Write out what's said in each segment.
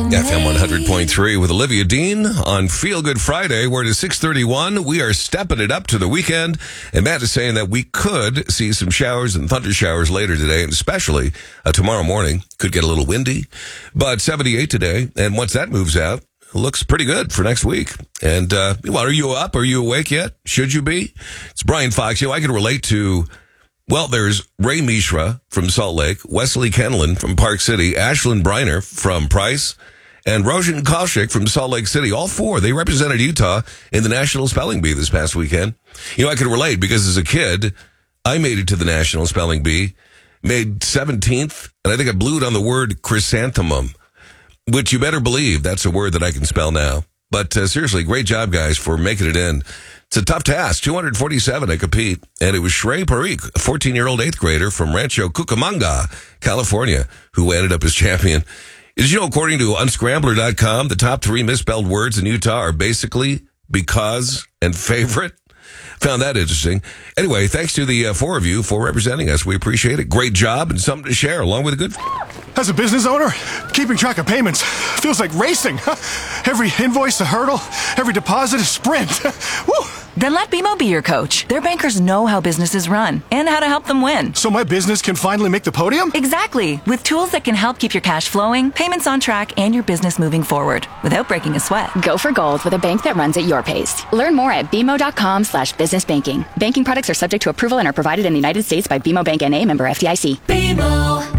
FM 100.3 with Olivia Dean on Feel Good Friday. We're to 6:31. We are stepping it up to the weekend. And Matt is saying that we could see some showers and thunder showers later today, and especially tomorrow morning. Could get a little windy, but 78 today. And once that moves out, it looks pretty good for next week. And, well, are you up? Are you awake yet? Should you be? It's Brian Fox. I can relate to, well, there's Ray Mishra from Salt Lake, Wesley Kenlin from Park City, Ashlyn Briner from Price, and Roshan Kaushik from Salt Lake City. All four, they represented Utah in the National Spelling Bee this past weekend. I can relate because as a kid, I made it to the National Spelling Bee, made 17th, and I think I blew it on the word chrysanthemum, which you better believe that's a word that I can spell now. But seriously, great job, guys, for making it in. It's a tough task, 247 to compete, and it was Shrey Parikh, a 14-year-old 8th grader from Rancho Cucamonga, California, who ended up as champion. Did you know, according to Unscrambler.com, the top 3 misspelled words in Utah are basically because and favorite? Found that interesting. Anyway, thanks to the 4 of you for representing us. We appreciate it. Great job and something to share along with a good... As a business owner, keeping track of payments feels like racing. Every invoice a hurdle, every deposit a sprint. Woo! Then let BMO be your coach. Their bankers know how businesses run and how to help them win. So my business can finally make the podium? Exactly. With tools that can help keep your cash flowing, payments on track, and your business moving forward without breaking a sweat. Go for gold with a bank that runs at your pace. Learn more at bmo.com/businessbanking. Banking products are subject to approval and are provided in the United States by BMO Bank N.A., member FDIC. BMO.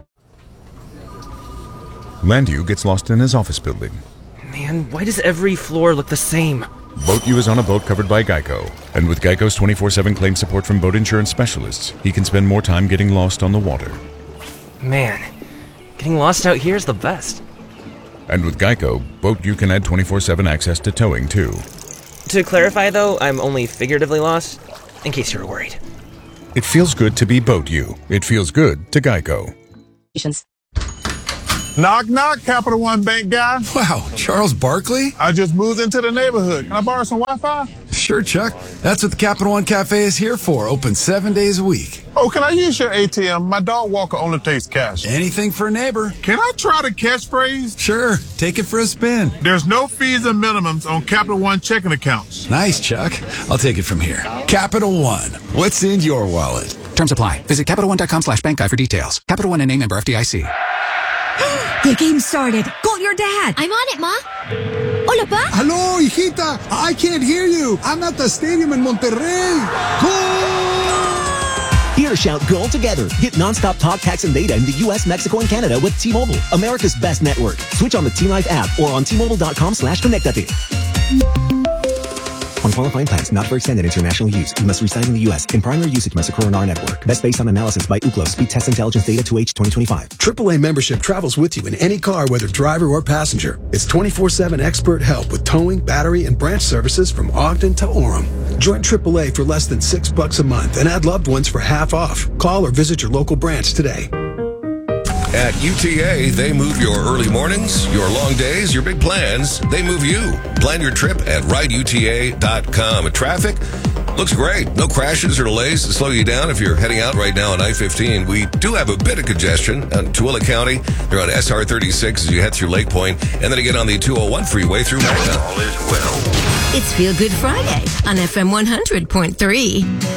Landu gets lost in his office building. Man, why does every floor look the same? BoatU is on a boat covered by Geico. And with Geico's 24/7 claim support from boat insurance specialists, he can spend more time getting lost on the water. Man, getting lost out here is the best. And with Geico, BoatU can add 24/7 access to towing, too. To clarify, though, I'm only figuratively lost, in case you were worried. It feels good to be BoatU. It feels good to Geico. Knock, knock, Capital One Bank guy. Wow, Charles Barkley? I just moved into the neighborhood. Can I borrow some Wi-Fi? Sure, Chuck. That's what the Capital One Cafe is here for. Open 7 days a week. Oh, can I use your ATM? My dog walker only takes cash. Anything for a neighbor. Can I try the catchphrase? Sure, take it for a spin. There's no fees and minimums on Capital One checking accounts. Nice, Chuck. I'll take it from here. Capital One. What's in your wallet? Terms apply. Visit CapitalOne.com/bankguide for details. Capital One N.A. member FDIC. The game started. Call your dad. I'm on it, Ma. Hola, Pa. Hello, hijita. I can't hear you. I'm at the stadium in Monterrey. Goal! Here, shout goal together. Get nonstop talk, text, and data in the U.S., Mexico, and Canada with T-Mobile, America's best network. Switch on the T-Life app or on T-Mobile.com/connectate. On qualifying plans, not for extended international use. You must reside in the U.S. In primary usage must occur on our network. Best based on analysis by Ookla. Speed test intelligence data 2H 2025. AAA membership travels with you in any car, whether driver or passenger. It's 24/7 expert help with towing, battery, and branch services from Ogden to Orem. Join AAA for less than $6 a month and add loved ones for half off. Call or visit your local branch today. At UTA, they move your early mornings, your long days, your big plans. They move you. Plan your trip at rideuta.com. Traffic looks great. No crashes or delays to slow you down if you're heading out right now on I-15. We do have a bit of congestion on Tooele County. They're on SR 36 as you head through Lake Point, and then again on the 201 freeway through Magna. All is well. It's Feel Good Friday on FM 100.3.